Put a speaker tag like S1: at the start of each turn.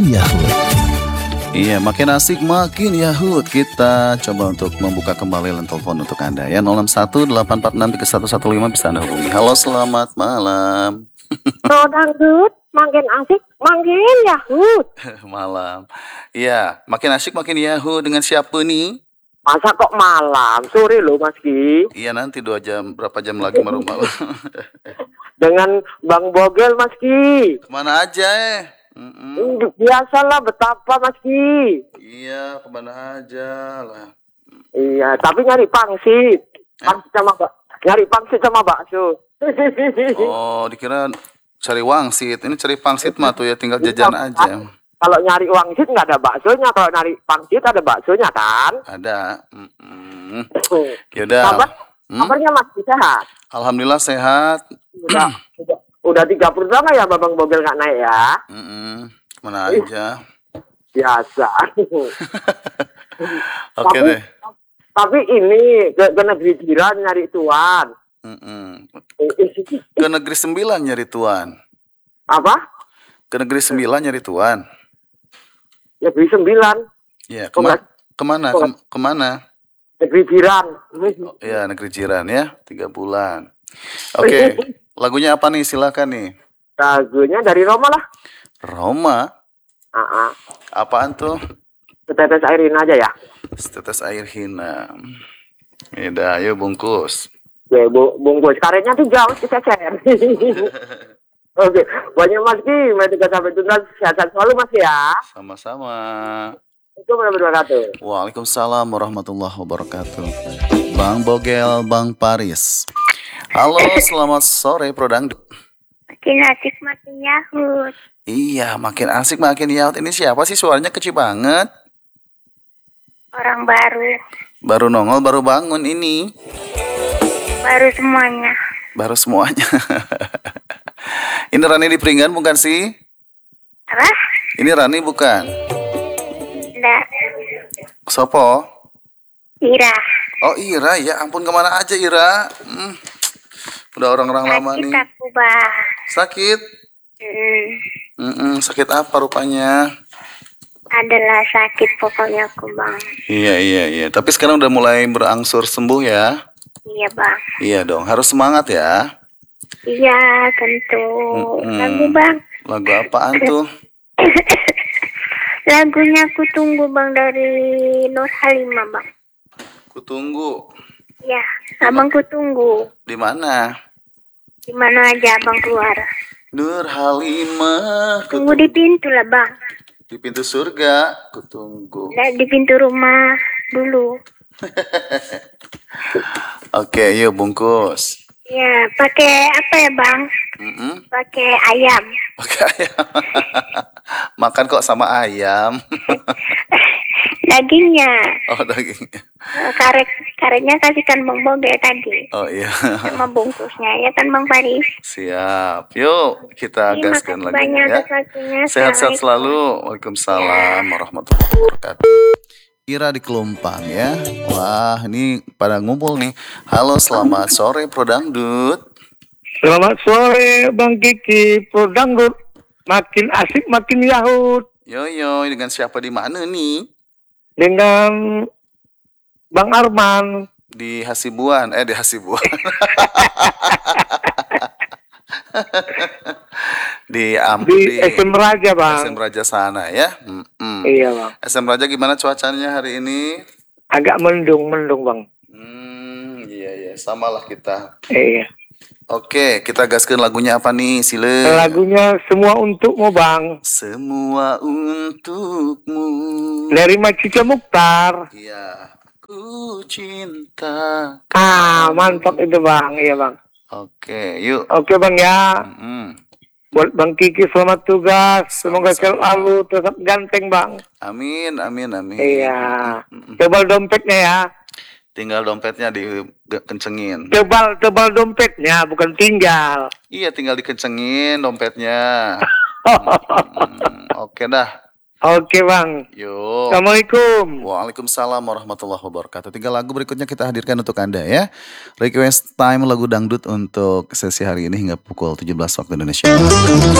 S1: Yahoo. Iya, makin asik makin Yahoo. Kita coba untuk membuka kembali line telepon untuk Anda ya. 061-846-3115 bisa Anda hubungi. Halo, selamat malam.
S2: Kalau dangdut makin asik makin Yahoo.
S1: Malam. Iya, makin asik makin Yahoo dengan siapa nih?
S2: Masa kok malam? Sore loh Mas Ki.
S1: Iya, nanti 2 jam, berapa jam lagi baru malam.
S2: Dengan Bang Bogel Mas Ki.
S1: Kemana aja
S2: Biasalah betapa Mas Ki.
S1: Iya, kemana aja lah.
S2: Iya, tapi nyari pangsit. Nyari pangsit sama bakso.
S1: Oh, dikira cari wangsit. Ini cari pangsit mah tuh ya, tinggal jajan aja.
S2: Kalau nyari wangsit nggak ada baksonya, kalau nyari pangsit ada baksonya kan?
S1: Ada. Yaudah.
S2: Kabarnya masih sehat?
S1: Alhamdulillah sehat.
S2: Udah 30 lama ya Bang Bogel nggak naik ya?
S1: Kemana aja.
S2: Biasa.
S1: Oke deh.
S2: Tapi ini ke negeri jiran nyari tuan.
S1: Ke negeri 9 nyari tuan.
S2: Apa?
S1: Ke negeri 9 nyari tuan.
S2: Negeri 9.
S1: Ya, kemana?
S2: Negeri jiran.
S1: Oh, ya, negeri jiran ya, 3 bulan. Oke, lagunya apa nih? Silakan nih.
S2: Lagunya dari Roma lah.
S1: Roma? Apaan tuh?
S2: Setetes air hina aja ya.
S1: Setetes air hina. Yaudah, ayo bungkus.
S2: Ya, bungkus. Karetnya tuh jauh cecer. Oke, banyak Mas Ki, mari kita sampai tuntas, sehat selalu Mas ya.
S1: Sama-sama. Waalaikumsalam warahmatullahi wabarakatuh. Bang Bogel, Bang Paris. Halo, selamat sore Prodangdut.
S3: Makin asik makin Yahoo.
S1: Iya, makin asik makin Yahoo. Ini siapa sih, suaranya kecil banget?
S3: Orang baru.
S1: Baru nongol, baru bangun ini.
S3: Baru semuanya.
S1: Baru semuanya. Ini Rani di Peringgan bukan sih?
S3: Apa?
S1: Ini Rani bukan?
S3: Enggak.
S1: Sopo?
S3: Ira.
S1: Oh Ira, ya ampun, kemana aja Ira? Udah orang-orang lama nih.
S3: Sakit aku, Bah.
S1: Sakit? Sakit apa rupanya?
S3: Adalah sakit pokoknya aku, Bang.
S1: Iya. Tapi sekarang udah mulai berangsur sembuh ya?
S3: Iya, Bang.
S1: Iya dong, harus semangat ya.
S3: Iya, tentu. Lagu, Bang.
S1: Lagu apaan tuh?
S3: Lagunya Ku Tunggu, Bang, dari Nur Halimah, Bang.
S1: Ku tunggu.
S3: Ya, Abang ku tunggu.
S1: Di mana?
S3: Di mana aja Abang keluar.
S1: Nur Halimah.
S3: Tunggu di pintu lah, Bang.
S1: Di pintu surga, ku tunggu.
S3: Nah, di pintu rumah dulu.
S1: Oke, yuk bungkus.
S3: Ya, pakai apa ya, Bang? Pakai ayam.
S1: Pakai ayam. Makan kok sama ayam.
S3: Dagingnya.
S1: Oh, dagingnya.
S3: Karetnya kasihkan Bang Boge tadi.
S1: Oh iya.
S3: Sama bungkusnya ya kan Bang Paris.
S1: Siap. Yuk kita gaskan lagunya ya. Sehat-sehat selalu. Waalaikumsalam warahmatullahi wabarakatuh. Ira di Kelumpang ya. Wah, ini pada ngumpul nih. Halo, selamat sore Prodangdut.
S2: Selamat sore Bang Kiki, Prodangdut. Makin asik makin Yahoo.
S1: Yo, dengan siapa di mana nih?
S2: Dengan Bang Arman.
S1: Di Hasibuan. Di Hasibuan. di
S2: SM Raja, Bang.
S1: SM Raja sana ya.
S2: Iya, Bang.
S1: SM Raja gimana cuacanya hari ini?
S2: Agak mendung, Bang.
S1: Iya, samalah kita.
S2: Iya.
S1: Oke, kita gaskan lagunya apa nih, Sile?
S2: Lagunya Semua Untukmu, Bang.
S1: Semua untukmu.
S2: Dari Macica Mukhtar.
S1: Iya. Ku cinta.
S2: Mantap itu, Bang. Iya, Bang.
S1: Oke, yuk.
S2: Oke, Bang ya. Buat Bang Kiki selamat tugas. Semoga selalu tetap ganteng, Bang.
S1: Amin.
S2: Iya. Tebal dompetnya ya.
S1: Tinggal dompetnya dikencengin.
S2: Tebal dompetnya, bukan tinggal.
S1: Iya, tinggal dikencengin dompetnya. Oke dah.
S2: Oke, Bang.
S1: Yuk.
S2: Assalamualaikum.
S1: Waalaikumsalam warahmatullahi wabarakatuh. 3 lagu berikutnya kita hadirkan untuk Anda ya. Request time lagu dangdut untuk sesi hari ini hingga pukul 17 waktu Indonesia.